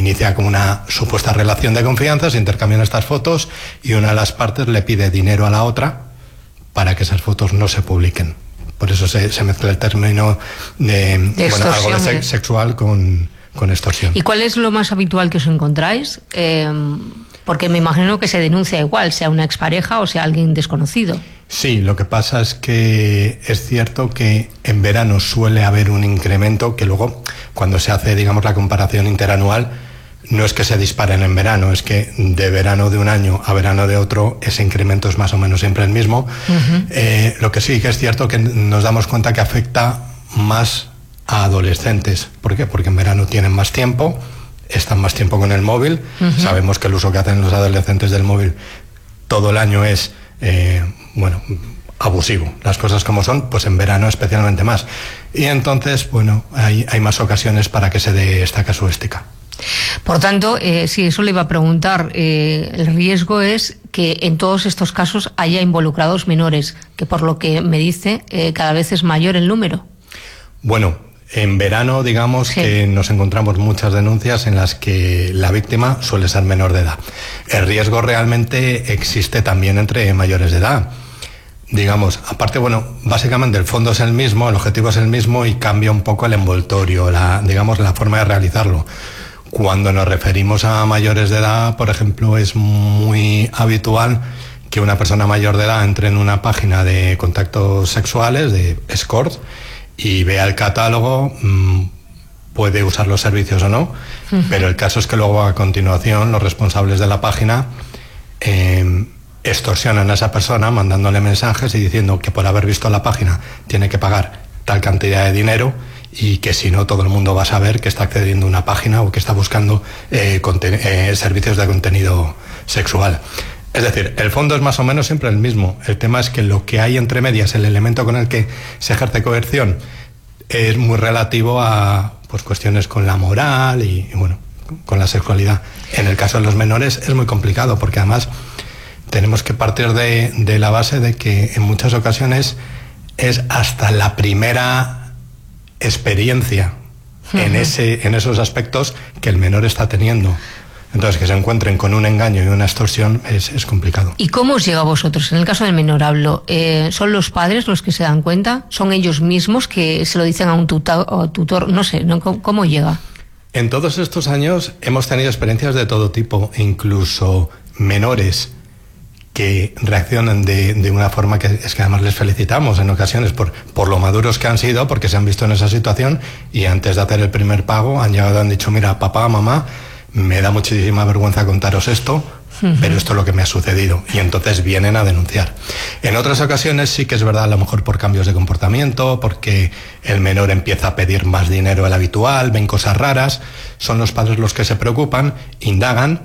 inicia como una supuesta relación de confianza, se intercambian estas fotos y una de las partes le pide dinero a la otra para que esas fotos no se publiquen. Por eso se mezcla el término de algo de sexual con extorsión. ¿Y cuál es lo más habitual que os encontráis? Porque me imagino que se denuncia igual, sea una expareja o sea alguien desconocido. Sí, lo que pasa es que es cierto que en verano suele haber un incremento que luego, cuando se hace, digamos, la comparación interanual, no es que se disparen en verano, es que de verano de un año a verano de otro, ese incremento es más o menos siempre el mismo. Lo que sí que es cierto que nos damos cuenta que afecta más a adolescentes. ¿Por qué? Porque en verano tienen más tiempo, están más tiempo con el móvil. Sabemos que el uso que hacen los adolescentes del móvil todo el año es abusivo. Las cosas como son, pues en verano especialmente más. Y entonces, hay más ocasiones para que se dé esta casuística. Por tanto, sí, eso le iba a preguntar. El riesgo es que en todos estos casos haya involucrados menores, que por lo que me dice, cada vez es mayor el número. Bueno, en verano, digamos, sí, que nos encontramos muchas denuncias en las que la víctima suele ser menor de edad. El riesgo realmente existe también entre mayores de edad. Digamos, aparte, básicamente el fondo es el mismo, el objetivo es el mismo y cambia un poco el envoltorio, la forma de realizarlo. Cuando nos referimos a mayores de edad, por ejemplo, es muy habitual que una persona mayor de edad entre en una página de contactos sexuales, de escort, y vea el catálogo, puede usar los servicios o no, pero el caso es que luego a continuación los responsables de la página extorsionan a esa persona mandándole mensajes y diciendo que por haber visto la página tiene que pagar tal cantidad de dinero y que si no todo el mundo va a saber que está accediendo a una página o que está buscando servicios de contenido sexual. Es decir, el fondo es más o menos siempre el mismo. El tema es que lo que hay entre medias, el elemento con el que se ejerce coerción, es muy relativo a cuestiones con la moral y con la sexualidad. En el caso de los menores es muy complicado porque además tenemos que partir de la base de que en muchas ocasiones es hasta la primera experiencia en esos aspectos que el menor está teniendo. Entonces, que se encuentren con un engaño y una extorsión es complicado. ¿Y cómo os llega a vosotros? En el caso del menor hablo, ¿son los padres los que se dan cuenta? ¿Son ellos mismos que se lo dicen a un tutor? No sé, ¿cómo llega? En todos estos años hemos tenido experiencias de todo tipo, incluso menores que reaccionan de una forma que es que además les felicitamos en ocasiones por lo maduros que han sido, porque se han visto en esa situación y antes de hacer el primer pago han llegado y han dicho, mira, papá, mamá, me da muchísima vergüenza contaros esto, pero esto es lo que me ha sucedido. Y entonces vienen a denunciar. En otras ocasiones sí que es verdad, a lo mejor por cambios de comportamiento, porque el menor empieza a pedir más dinero del habitual, ven cosas raras, son los padres los que se preocupan, indagan,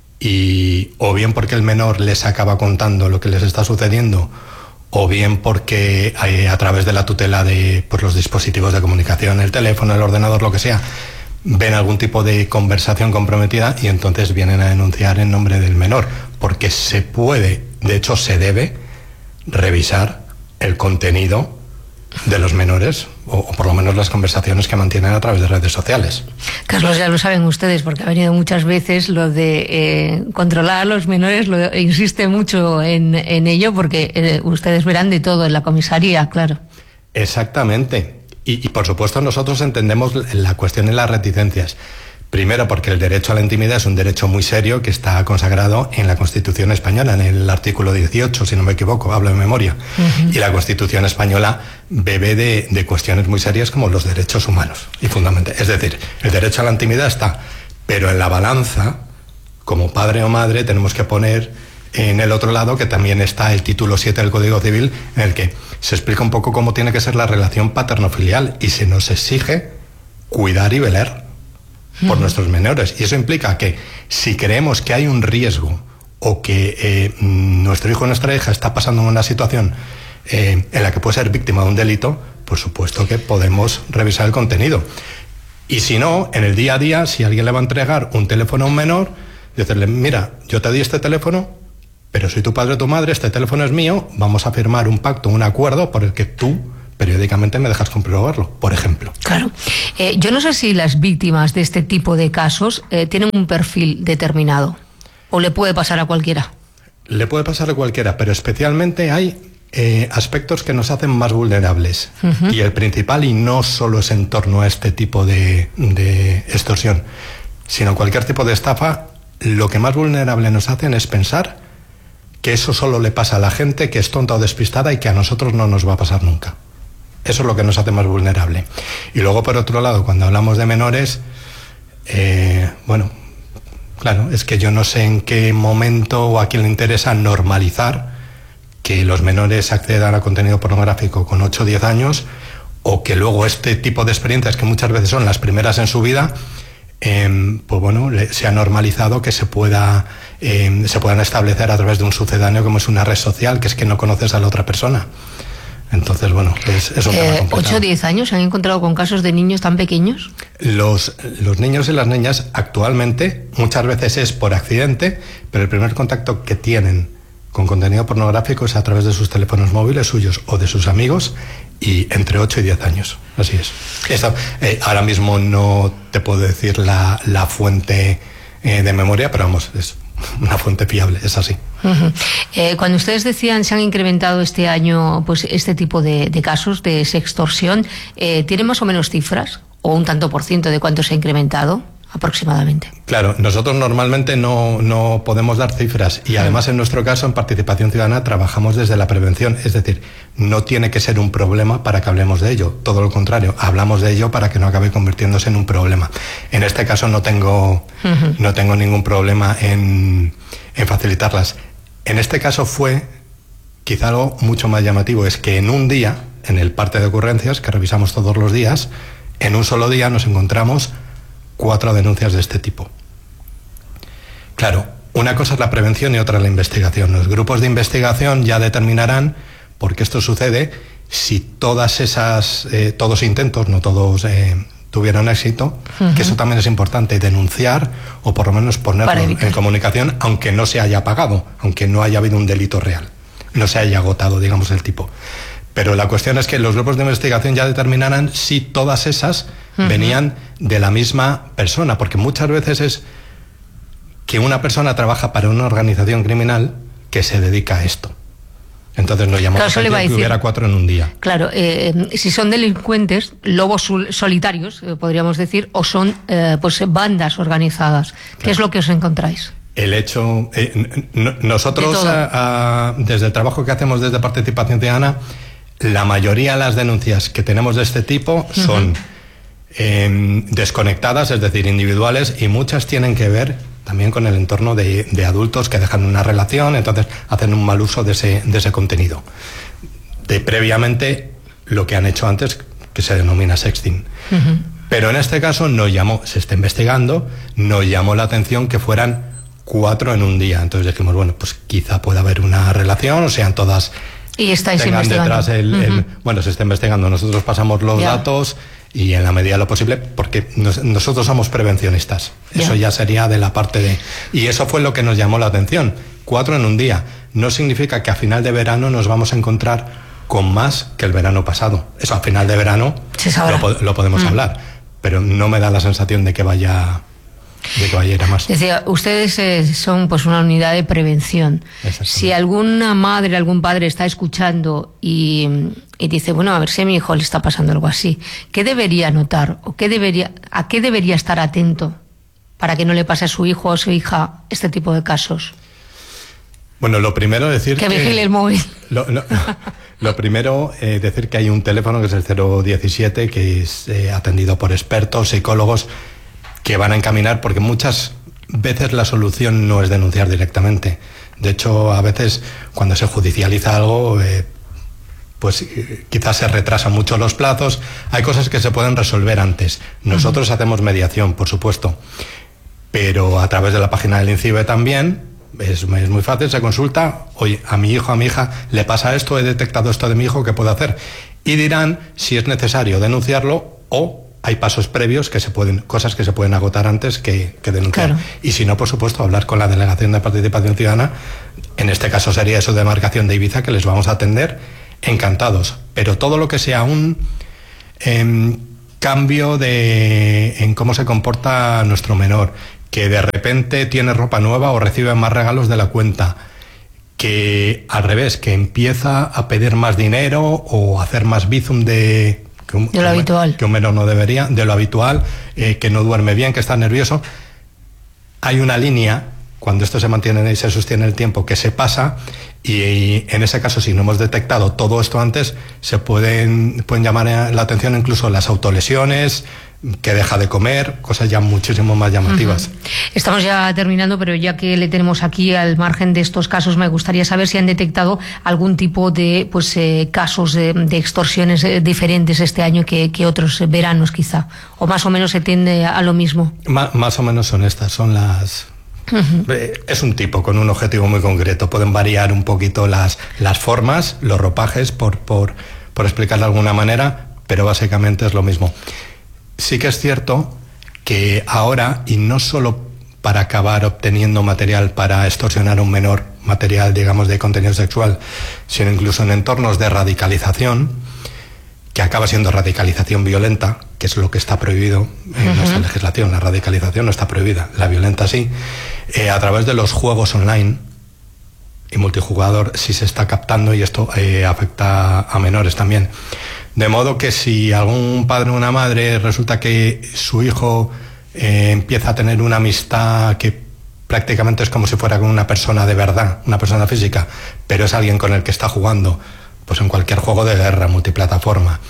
y o bien porque el menor les acaba contando lo que les está sucediendo, o bien porque a través de la tutela de los dispositivos de comunicación, el teléfono, el ordenador, lo que sea, ven algún tipo de conversación comprometida y entonces vienen a denunciar en nombre del menor, porque se puede, de hecho se debe, revisar el contenido de los menores, o por lo menos las conversaciones que mantienen a través de redes sociales. Carlos, ya lo saben ustedes, porque ha venido muchas veces lo de controlar a los menores, insiste mucho en ello, porque ustedes verán de todo en la comisaría, claro. Exactamente. Y por supuesto nosotros entendemos la cuestión de las reticencias. Primero porque el derecho a la intimidad es un derecho muy serio que está consagrado en la Constitución española, en el artículo 18, si no me equivoco, hablo de memoria. Y la Constitución española bebe de cuestiones muy serias como los derechos humanos y fundamentales. Es decir, el derecho a la intimidad está, pero en la balanza, como padre o madre, tenemos que poner en el otro lado que también está el título 7 del Código Civil, en el que se explica un poco cómo tiene que ser la relación paterno-filial y se nos exige cuidar y velar por nuestros menores. Y eso implica que si creemos que hay un riesgo o que nuestro hijo o nuestra hija está pasando una situación en la que puede ser víctima de un delito, por supuesto que podemos revisar el contenido. Y si no, en el día a día, si alguien le va a entregar un teléfono a un menor, decirle, mira, yo te di este teléfono, pero soy tu padre o tu madre, este teléfono es mío, vamos a firmar un pacto, un acuerdo por el que tú periódicamente me dejas comprobarlo, por ejemplo. Claro. Yo no sé si las víctimas de este tipo de casos tienen un perfil determinado, o le puede pasar a cualquiera. Le puede pasar a cualquiera, pero especialmente hay aspectos que nos hacen más vulnerables. Y el principal, y no solo es en torno a este tipo de extorsión, sino cualquier tipo de estafa, lo que más vulnerable nos hacen es pensar que eso solo le pasa a la gente que es tonta o despistada y que a nosotros no nos va a pasar nunca. Eso es lo que nos hace más vulnerable. Y luego, por otro lado, cuando hablamos de menores, bueno, claro, es que yo no sé en qué momento o a quién le interesa normalizar que los menores accedan a contenido pornográfico con 8 o 10 años, o que luego este tipo de experiencias, que muchas veces son las primeras en su vida, pues bueno, se ha normalizado que se puedan establecer a través de un sucedáneo como es una red social, que es que no conoces a la otra persona. Entonces, bueno, es un tema complicado. 8 o 10 años, ¿se han encontrado con casos de niños tan pequeños? Los niños y las niñas actualmente muchas veces es por accidente, pero el primer contacto que tienen con contenido pornográfico es a través de sus teléfonos móviles suyos o de sus amigos, y entre 8 y 10 años. Así es. Ahora mismo no te puedo decir la fuente de memoria, pero vamos, es una fuente fiable, es así. Cuando ustedes decían se han incrementado este año pues este tipo de casos de sextorsión, ¿tienen más o menos cifras o un tanto por ciento de cuánto se ha incrementado aproximadamente? Claro, nosotros normalmente no podemos dar cifras, y además en nuestro caso en Participación Ciudadana trabajamos desde la prevención, es decir, no tiene que ser un problema para que hablemos de ello, todo lo contrario, hablamos de ello para que no acabe convirtiéndose en un problema. En este caso no tengo ningún problema en facilitarlas. En este caso fue quizá algo mucho más llamativo, es que en un día, en el parte de ocurrencias que revisamos todos los días, en un solo día nos encontramos 4 denuncias de este tipo. Claro, una cosa es la prevención y otra la investigación. Los grupos de investigación ya determinarán por qué esto sucede, si todos intentos, no todos tuvieron éxito, que eso también es importante, denunciar o por lo menos ponerlo en comunicación, aunque no se haya pagado, aunque no haya habido un delito real, no se haya agotado, digamos, el tipo. Pero la cuestión es que los grupos de investigación ya determinarán si todas esas venían de la misma persona, porque muchas veces es que una persona trabaja para una organización criminal que se dedica a esto. Entonces nos llamó la atención que hubiera 4 en un día. Claro, si son delincuentes, lobos solitarios, podríamos decir, o son pues bandas organizadas. Claro. ¿Qué es lo que os encontráis? El hecho, nosotros desde el trabajo que hacemos desde Participación Ciudadana, la mayoría de las denuncias que tenemos de este tipo son desconectadas, es decir, individuales, y muchas tienen que ver también con el entorno de adultos que dejan una relación, entonces hacen un mal uso de ese contenido. Previamente lo que han hecho antes, que se denomina sexting. Pero en este caso se está investigando, nos llamó la atención que fueran 4 en un día. Entonces dijimos, bueno, pues quizá pueda haber una relación, o sean todas... Y estáis tengan investigando. Detrás bueno, se está investigando. Nosotros pasamos los datos y en la medida de lo posible, porque nosotros somos prevencionistas. Eso ya sería de la parte de... Y eso fue lo que nos llamó la atención. 4 en un día. No significa que a final de verano nos vamos a encontrar con más que el verano pasado. Eso a final de verano lo podemos hablar. Pero no me da la sensación de que vaya a ir a más. Decía, ustedes son pues una unidad de prevención. Si alguna madre, algún padre está escuchando y dice, bueno, a ver si a mi hijo le está pasando algo así, ¿qué debería notar o a qué debería estar atento para que no le pase a su hijo o a su hija este tipo de casos? Bueno, lo primero decir que vigile el móvil. Lo primero, decir que hay un teléfono que es el 017, que es atendido por expertos, psicólogos, que van a encaminar, porque muchas veces la solución no es denunciar directamente. De hecho, a veces cuando se judicializa algo, pues quizás se retrasan mucho los plazos. Hay cosas que se pueden resolver antes. Nosotros hacemos mediación, por supuesto, pero a través de la página del INCIBE también. Es muy fácil, se consulta, oye, a mi hijo, a mi hija le pasa esto, he detectado esto de mi hijo, ¿qué puedo hacer? Y dirán si es necesario denunciarlo o hay pasos previos cosas que se pueden agotar antes que denunciar. Claro. Y si no, por supuesto, hablar con la Delegación de Participación Ciudadana, en este caso sería eso de demarcación de Ibiza, que les vamos a atender encantados. pero todo lo que sea un cambio en cómo se comporta nuestro menor, que de repente tiene ropa nueva o recibe más regalos de la cuenta, que al revés, que empieza a pedir más dinero o a hacer más bizum de lo habitual, que un menor no debería, de lo habitual, que no duerme bien, que está nervioso. Hay una línea, cuando esto se mantiene y se sostiene el tiempo, que se pasa, y en ese caso, si no hemos detectado todo esto antes, se pueden llamar la atención incluso las autolesiones, que deja de comer, cosas ya muchísimo más llamativas. Estamos ya terminando, pero ya que le tenemos aquí, al margen de estos casos, me gustaría saber si han detectado algún tipo de casos de extorsiones diferentes este año que otros veranos, quizá, o más o menos se tiende a lo mismo. Más o menos son estas, son las... Es un tipo con un objetivo muy concreto. Pueden variar un poquito las formas, los ropajes, por explicarlo de alguna manera, pero básicamente es lo mismo. Sí que es cierto que ahora, y no solo para acabar obteniendo material para extorsionar a un menor, material, digamos, de contenido sexual, sino incluso en entornos de radicalización, que acaba siendo radicalización violenta, que es lo que está prohibido en nuestra legislación. La radicalización no está prohibida, la violenta sí. A través de los juegos online y multijugador sí se está captando, y esto afecta a menores también. De modo que si algún padre o una madre resulta que su hijo empieza a tener una amistad que prácticamente es como si fuera con una persona de verdad, una persona física, pero es alguien con el que está jugando, pues en cualquier juego de guerra, multiplataforma,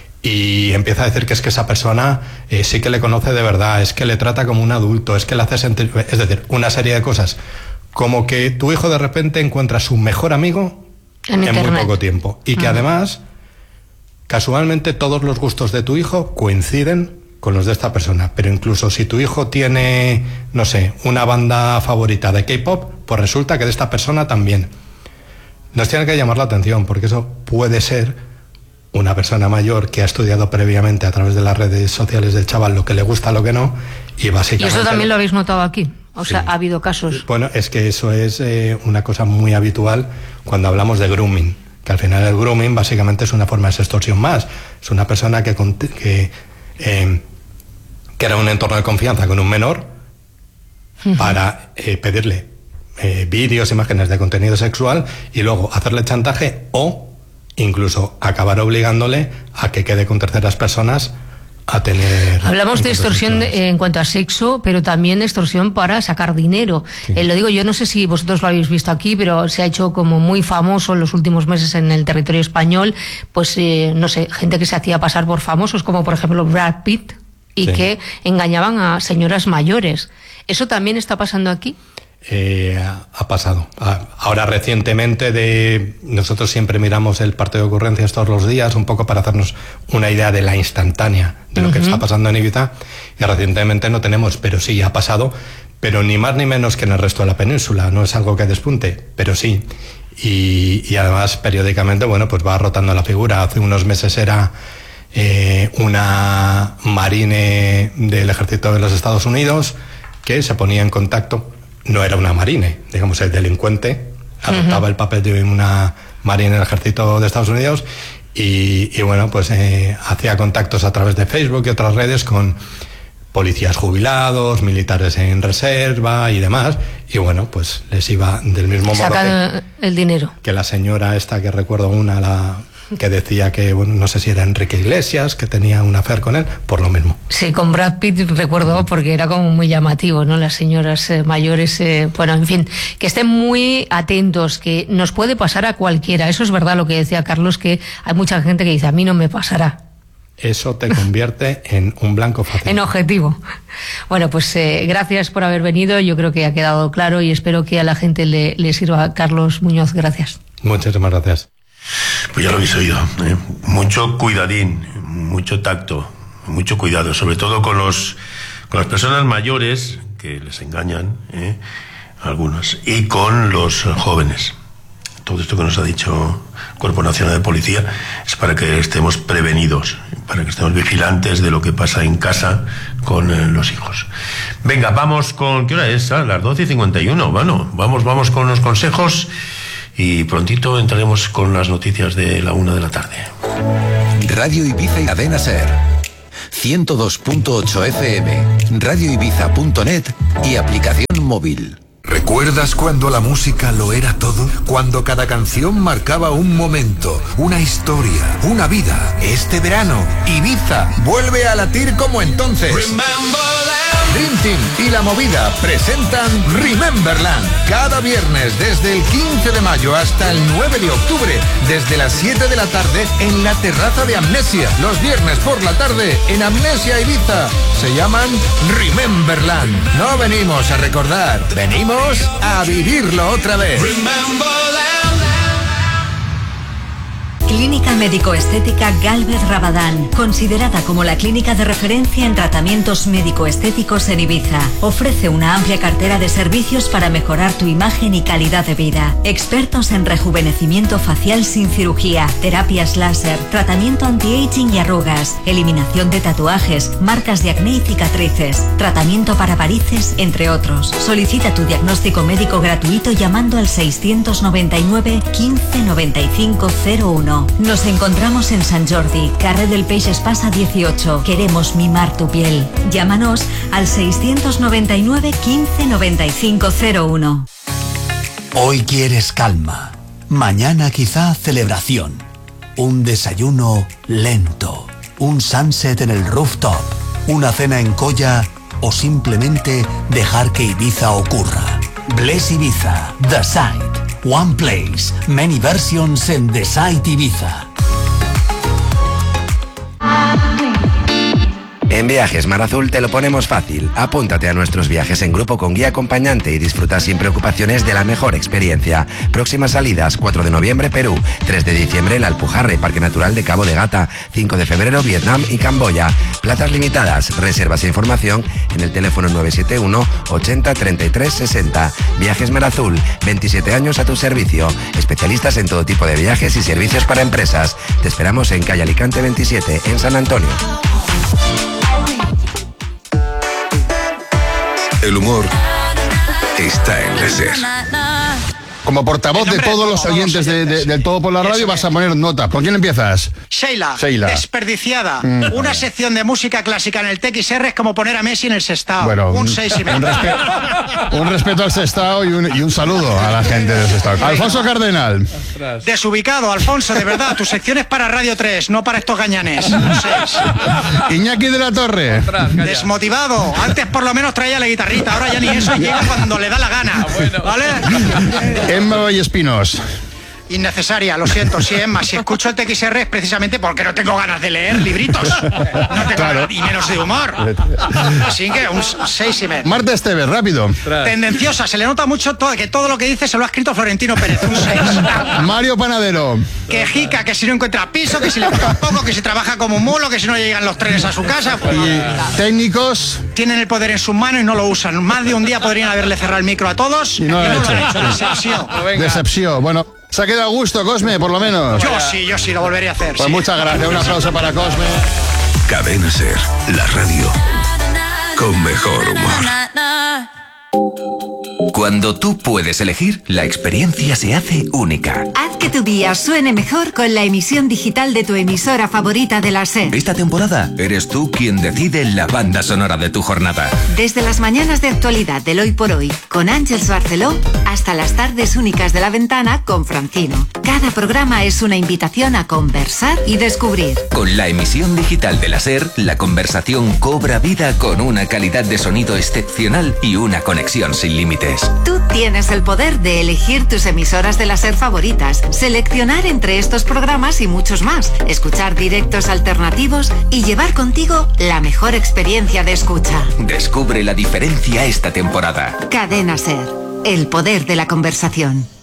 y empieza a decir que es que esa persona sí que le conoce de verdad, es que le trata como un adulto, es que le hace sentir, es decir, una serie de cosas, como que tu hijo de repente encuentra a su mejor amigo en muy poco tiempo, y que además, casualmente, todos los gustos de tu hijo coinciden con los de esta persona, pero incluso si tu hijo tiene, no sé, una banda favorita de K-pop, pues resulta que de esta persona también. Nos tiene que llamar la atención, porque eso puede ser una persona mayor que ha estudiado previamente a través de las redes sociales del chaval lo que le gusta, lo que no, y básicamente... ¿Y eso también lo habéis notado aquí? O sea, ¿ha habido casos? Bueno, es que eso es una cosa muy habitual cuando hablamos de grooming, que al final el grooming básicamente es una forma de extorsión más. Es una persona que era un entorno de confianza con un menor para pedirle vídeos, imágenes de contenido sexual, y luego hacerle chantaje o incluso acabar obligándole a que quede con terceras personas a tener... Hablamos de extorsión en cuanto a sexo, pero también de extorsión para sacar dinero. Sí. Lo digo, yo no sé si vosotros lo habéis visto aquí, pero se ha hecho como muy famoso en los últimos meses en el territorio español, pues no sé, gente que se hacía pasar por famosos, como por ejemplo Brad Pitt, y que engañaban a señoras mayores. ¿Eso también está pasando aquí? Ha pasado. Ahora recientemente nosotros siempre miramos el parte de ocurrencias todos los días, un poco para hacernos una idea de la instantánea de lo que está pasando en Ibiza, y recientemente no tenemos, pero sí ha pasado, pero ni más ni menos que en el resto de la península. No es algo que despunte, pero sí, y además periódicamente, bueno, pues va rotando la figura. Hace unos meses era una marine del ejército de los Estados Unidos que se ponía en contacto. No era una marine, digamos, el delincuente adoptaba el papel de una marine del ejército de Estados Unidos y bueno, pues hacía contactos a través de Facebook y otras redes con policías jubilados, militares en reserva y demás, y bueno, pues les iba del mismo modo el dinero. Que la señora esta, que recuerdo que decía que, bueno, no sé si era Enrique Iglesias, que tenía un affair con él, por lo mismo. Sí, con Brad Pitt recuerdo, porque era como muy llamativo, ¿no? Las señoras mayores, bueno, en fin, que estén muy atentos, que nos puede pasar a cualquiera. Eso es verdad lo que decía Carlos, que hay mucha gente que dice, a mí no me pasará. Eso te convierte en un blanco fácil. En objetivo. Bueno, pues gracias por haber venido. Yo creo que ha quedado claro y espero que a la gente le sirva. Carlos Muñoz, gracias. Muchísimas gracias. Pues ya lo habéis oído, ¿eh? Mucho cuidadín, mucho tacto, mucho cuidado, sobre todo con las personas mayores que les engañan, algunos, y con los jóvenes. Todo esto que nos ha dicho el Cuerpo Nacional de Policía es para que estemos prevenidos, para que estemos vigilantes de lo que pasa en casa con los hijos. Venga, vamos con... ¿Qué hora es? Las 12:51. Bueno, vamos con los consejos y prontito entraremos con las noticias de la 1 de la tarde. Radio Ibiza y Cadena Ser. 102.8 FM, radioibiza.net y aplicación móvil. ¿Recuerdas cuando la música lo era todo? Cuando cada canción marcaba un momento, una historia, una vida. Este verano, Ibiza vuelve a latir como entonces. Dream Team y La Movida presentan Rememberland. Cada viernes desde el 15 de mayo hasta el 9 de octubre, desde las 7 de la tarde en la terraza de Amnesia. Los viernes por la tarde en Amnesia Ibiza. Se llaman Rememberland. No venimos a recordar, venimos a vivirlo otra vez. Clínica Médico-Estética Gálvez Rabadán, considerada como la clínica de referencia en tratamientos médico-estéticos en Ibiza. Ofrece una amplia cartera de servicios para mejorar tu imagen y calidad de vida. Expertos en rejuvenecimiento facial sin cirugía, terapias láser, tratamiento anti-aging y arrugas, eliminación de tatuajes, marcas de acné y cicatrices, tratamiento para varices, entre otros. Solicita tu diagnóstico médico gratuito llamando al 699 15 95 01. Nos encontramos en Sant Jordi, carrer del Peix Espasa 18. Queremos mimar tu piel. Llámanos al 699 15 95 01. Hoy quieres calma. Mañana quizá celebración. Un desayuno lento. Un sunset en el rooftop. Una cena en Colla o simplemente dejar que Ibiza ocurra. Bless Ibiza, The Site. One Place, many versions en The Site Ibiza. En Viajes Mar Azul te lo ponemos fácil. Apúntate a nuestros viajes en grupo con guía acompañante y disfruta sin preocupaciones de la mejor experiencia. Próximas salidas: 4 de noviembre Perú, 3 de diciembre La Alpujarra, Parque Natural de Cabo de Gata, 5 de febrero Vietnam y Camboya. Plazas limitadas. Reservas e información en el teléfono 971 80 33 60. Viajes Mar Azul, 27 años a tu servicio. Especialistas en todo tipo de viajes y servicios para empresas. Te esperamos en calle Alicante 27, en San Antonio. El humor está en la SER. Como portavoz de todos los oyentes del Todo por la Radio, vas a poner notas. ¿Por quién empiezas? Sheila. Desperdiciada. Una sección de música clásica en el TXR es como poner a Messi en el Sestao. Bueno, un 6,5. Un respeto al Sestao y un saludo a la gente del Sestao. Alfonso Cardenal. Desubicado, Alfonso, de verdad. Tu sección es para Radio 3, no para estos gañanes. Un 6. Iñaki de la Torre. Desmotivado. Antes por lo menos traía la guitarrita, ahora ya ni eso, llega cuando le da la gana. ¿Vale? Emma Vallespinos. Innecesaria, lo siento, sí, Emma. Si escucho el TXR es precisamente porque no tengo ganas de leer libritos. No tengo ganas, y menos de humor. Así que un 6,5. Marta Esteves, rápido. Tendenciosa, se le nota mucho que todo lo que dice se lo ha escrito Florentino Pérez. Un 6. Mario Panadero. Quejica, que si no encuentra piso, que si le cuesta un poco, que si trabaja como un mulo, que si no llegan los trenes a su casa. Y técnicos. Tienen el poder en sus manos y no lo usan. Más de un día podrían haberle cerrado el micro a todos. Y no lo han hecho. Decepción. Decepción. Bueno, se ha quedado a gusto, Cosme, por lo menos. Yo sí, lo volvería a hacer. Pues sí. Muchas gracias, un aplauso para Cosme. Cadena Ser, la radio con mejor humor. Cuando tú puedes elegir, la experiencia se hace única. Haz que tu día suene mejor con la emisión digital de tu emisora favorita de la SER. Esta temporada eres tú quien decide la banda sonora de tu jornada. Desde las mañanas de actualidad del Hoy por Hoy con Ángeles Barceló hasta las tardes únicas de La Ventana con Francino. Cada programa es una invitación a conversar y descubrir. Con la emisión digital de la SER, la conversación cobra vida con una calidad de sonido excepcional y una conexión sin límites. Tú tienes el poder de elegir tus emisoras de la SER favoritas, seleccionar entre estos programas y muchos más, escuchar directos alternativos y llevar contigo la mejor experiencia de escucha. Descubre la diferencia esta temporada. Cadena SER, el poder de la conversación.